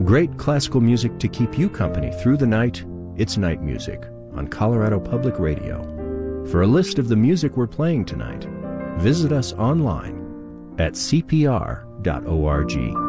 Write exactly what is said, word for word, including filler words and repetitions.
great classical music to keep you company through the night, it's Night Music on Colorado Public Radio. For a list of the music we're playing tonight, visit us online at c p r dot org.